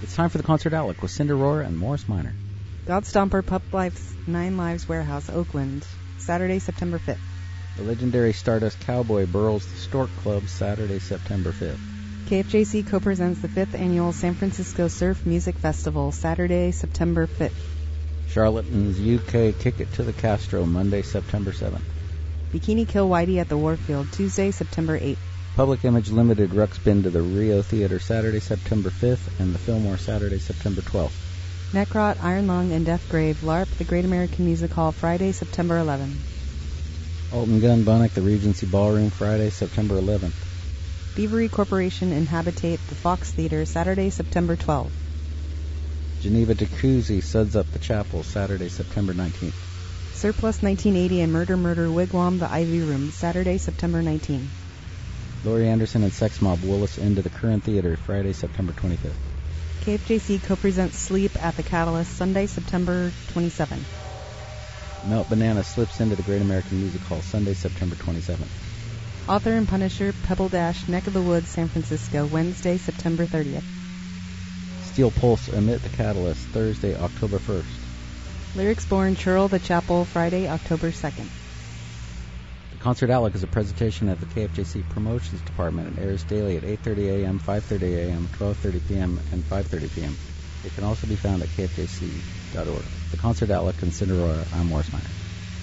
It's time for the Concert Outlook with Cinder Roar and Morris Minor. Godstomper Pup Life's 9 Lives Warehouse, Oakland, Saturday, September 5th. The legendary Stardust Cowboy Burls the Stork Club, Saturday, September 5th. KFJC co-presents the 5th Annual San Francisco Surf Music Festival, Saturday, September 5th. Charlatans UK Kick It to the Castro, Monday, September 7th. Bikini Kill Whitey at the Warfield, Tuesday, September 8th. Public Image Limited Ruxpin to the Rio Theater, Saturday, September 5th, and the Fillmore, Saturday, September 12th. Necrot, Iron Lung, and Death Grave, LARP, the Great American Music Hall, Friday, September 11th. Alton Gun Bunnock, the Regency Ballroom, Friday, September 11th. Beavery Corporation and Habitate, the Fox Theater, Saturday, September 12th. Geneva Jacuzzi Suds Up the Chapel, Saturday, September 19th. Surplus 1980 and Murder Wigwam, the Ivy Room, Saturday, September 19th. Laurie Anderson and Sex Mob Willis into the Current Theater, Friday, September 25th. KFJC co-presents Sleep at the Catalyst, Sunday, September 27th. Melt Banana slips into the Great American Music Hall, Sunday, September 27th. Author and Punisher, Pebble Dash, Neck of the Woods, San Francisco, Wednesday, September 30th. Steel Pulse Emit the Catalyst, Thursday, October 1st. Lyrics Born, Churl the Chapel, Friday, October 2nd. The Concert Outlook is a presentation of the KFJC Promotions Department and airs daily at 8:30 a.m., 5:30 a.m., 12:30 p.m., and 5:30 p.m. It can also be found at kfjc.org. The Concert Outlook and Cinder Roar, I'm Morris Minor.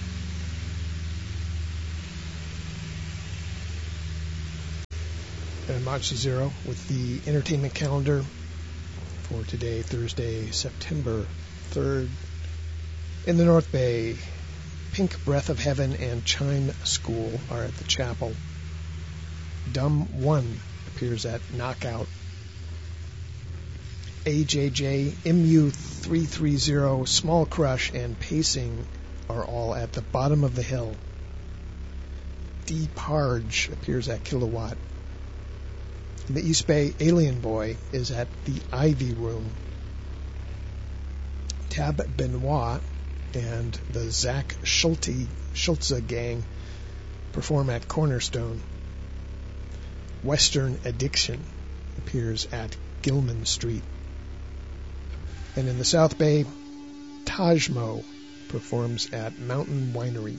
And Machi Zero with the entertainment calendar for today, Thursday, September 3rd. In the North Bay, Pink Breath of Heaven and Chime School are at the Chapel. Dumb One appears at Knockout. AJJ, MU330, Small Crush, and Pacing are all at the Bottom of the Hill. Deparge appears at Kilowatt. In the East Bay, Alien Boy is at the Ivy Room. Tab Benoit and the Zach Schulze Gang perform at Cornerstone. Western Addiction appears at Gilman Street. And in the South Bay, Tajmo performs at Mountain Winery.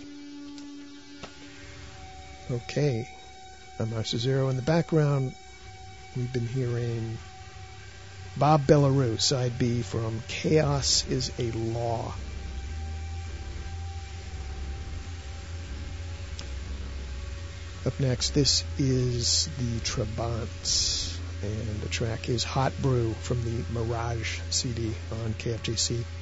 Okay, I'm Master Zero. In the background, we've been hearing Bob Bellarue, Side B from Chaos is a Law. Up next, this is the Trabants, and the track is Hot Brew from the Mirage CD on KFJC.